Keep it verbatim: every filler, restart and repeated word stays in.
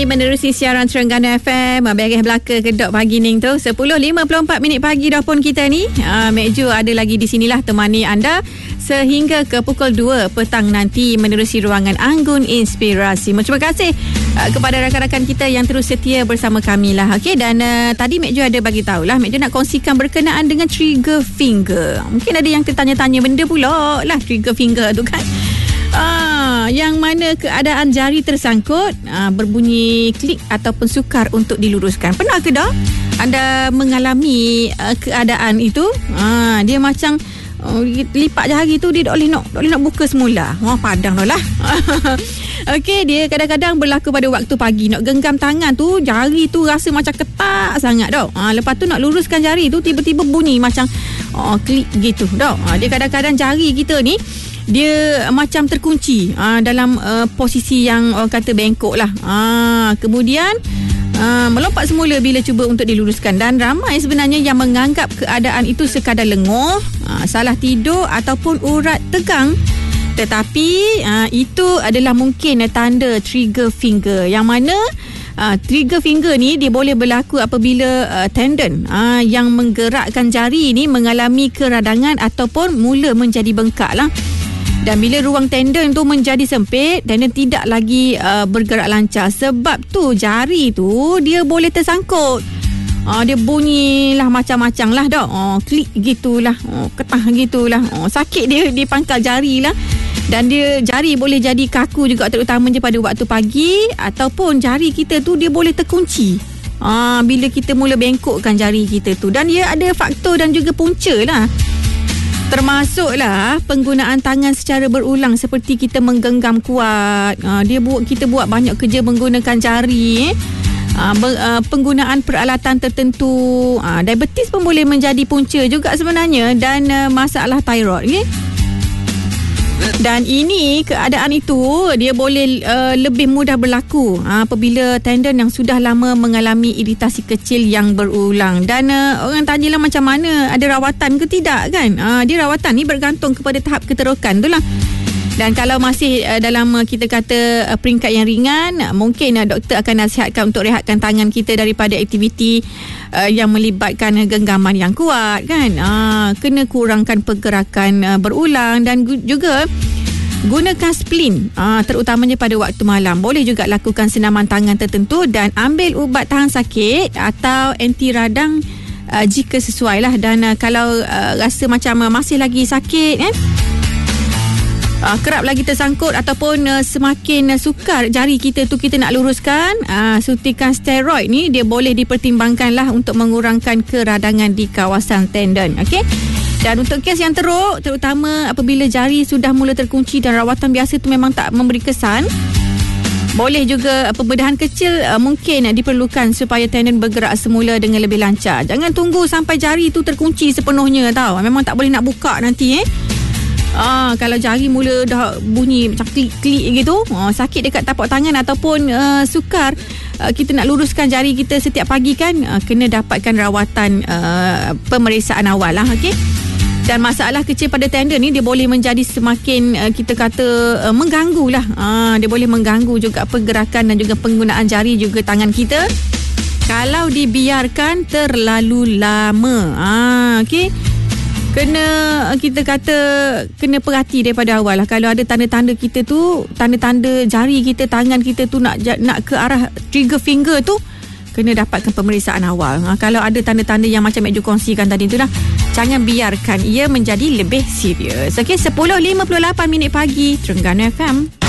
Menerusi siaran Terengganu F M, beres belaka kedok pagi ni tu sepuluh lima puluh empat minit pagi dah pun kita ni. uh, Mek Ju ada lagi di sinilah temani anda sehingga ke pukul dua petang nanti menerusi ruangan Anggun Inspirasi. Terima kasih uh, kepada rakan-rakan kita yang terus setia bersama kami lah. Okay, dan uh, tadi Mek Ju ada bagi tahulah, Mek Ju nak kongsikan berkenaan dengan trigger finger. Mungkin ada yang tertanya-tanya benda pula lah trigger finger tu kan. Ah, yang mana keadaan jari tersangkut ah, berbunyi klik ataupun sukar untuk diluruskan. Pernah ke dah anda mengalami ah, keadaan itu? Ah, dia macam oh, lipat jari tu dia tak boleh nak, tak boleh nak buka semula. Wah, padang dah lah. Okey, dia kadang-kadang berlaku pada waktu pagi. Nak genggam tangan tu, jari tu rasa macam ketak sangat tau. Ah, lepas tu nak luruskan jari tu tiba-tiba bunyi macam oh, klik gitu tau. Ah, dia kadang-kadang jari kita ni dia macam terkunci aa, dalam aa, posisi yang orang kata bengkok lah. Aa, kemudian aa, melompat semula bila cuba untuk diluruskan. Dan ramai sebenarnya yang menganggap keadaan itu sekadar lenguh, aa, salah tidur ataupun urat tegang. Tetapi aa, itu adalah mungkin tanda trigger finger, yang mana aa, trigger finger ni dia boleh berlaku apabila aa, tendon aa, yang menggerakkan jari ni mengalami keradangan ataupun mula menjadi bengkak lah. Dan bila ruang tendon tu menjadi sempit, tendon tidak lagi uh, bergerak lancar. Sebab tu jari tu dia boleh tersangkut. Uh, dia bunyilah macam-macam lah dah. Uh, klik gitulah. Uh, ketah gitulah. Uh, sakit dia di pangkal jari lah. Dan dia jari boleh jadi kaku juga, terutamanya pada waktu pagi. Ataupun jari kita tu dia boleh terkunci. Uh, bila kita mula bengkokkan jari kita tu. Dan dia ada faktor dan juga punca lah. Termasuklah penggunaan tangan secara berulang seperti kita menggenggam kuat. Uh, dia buat kita buat banyak kerja menggunakan jari. Eh. Uh, ber, uh, penggunaan peralatan tertentu. Uh, diabetes pun boleh menjadi punca juga sebenarnya. Dan uh, masalah thyroid. Okay? Dan ini keadaan itu dia boleh uh, lebih mudah berlaku uh, apabila tendon yang sudah lama mengalami iritasi kecil yang berulang. Dan uh, orang tanyalah macam mana, ada rawatan ke tidak kan? Uh, dia rawatan ni bergantung kepada tahap keterokan tu lah. Dan kalau masih uh, dalam uh, kita kata uh, peringkat yang ringan, uh, mungkin uh, doktor akan nasihatkan untuk rehatkan tangan kita daripada aktiviti uh, yang melibatkan uh, genggaman yang kuat kan. Uh, kena kurangkan pergerakan uh, berulang dan gu- juga gunakan splint uh, terutamanya pada waktu malam. Boleh juga lakukan senaman tangan tertentu dan ambil ubat tahan sakit atau anti radang uh, jika sesuai lah. Dan uh, kalau uh, rasa macam uh, masih lagi sakit kan, Uh, kerap lagi tersangkut ataupun uh, semakin uh, sukar jari kita tu kita nak luruskan, uh, suntikan steroid ni dia boleh dipertimbangkan lah untuk mengurangkan keradangan di kawasan tendon. Okey. Dan untuk kes yang teruk, terutama apabila jari sudah mula terkunci dan rawatan biasa tu memang tak memberi kesan, boleh juga uh, pembedahan kecil uh, mungkin uh, diperlukan supaya tendon bergerak semula dengan lebih lancar. Jangan tunggu sampai jari tu terkunci sepenuhnya tau. Memang tak boleh nak buka nanti eh. Ah, kalau jari mula dah bunyi macam klik-klik gitu, ah, sakit dekat tapak tangan ataupun uh, sukar uh, kita nak luruskan jari kita setiap pagi kan, uh, kena dapatkan rawatan uh, pemeriksaan awal lah. Okay? Dan masalah kecil pada tendon ni dia boleh menjadi semakin uh, kita kata uh, mengganggu lah. Ah, dia boleh mengganggu juga pergerakan dan juga penggunaan jari juga tangan kita kalau dibiarkan terlalu lama. Ah, okay? Kena kita kata kena perhati daripada awal lah. Kalau ada tanda-tanda kita tu, tanda-tanda jari kita, tangan kita tu nak nak ke arah trigger finger tu, kena dapatkan pemeriksaan awal. Ha, kalau ada tanda-tanda yang macam Mek Ju kongsikan tadi tu lah, jangan biarkan ia menjadi lebih serius. Okey, sepuluh lima puluh lapan minit pagi, Terengganu F M.